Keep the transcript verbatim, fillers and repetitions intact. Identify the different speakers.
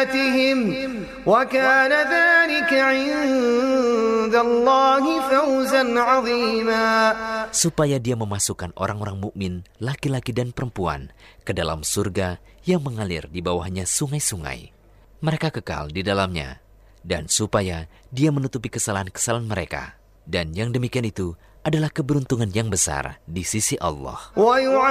Speaker 1: حياتهم وكان ذلك عند الله فوزا عظيما.
Speaker 2: Supaya dia memasukkan orang-orang mukmin, laki-laki dan perempuan, ke dalam surga yang mengalir di bawahnya sungai-sungai. Mereka kekal di dalamnya, dan supaya dia menutupi kesalahan-kesalahan mereka. Dan yang demikian itu adalah keberuntungan yang besar di sisi Allah.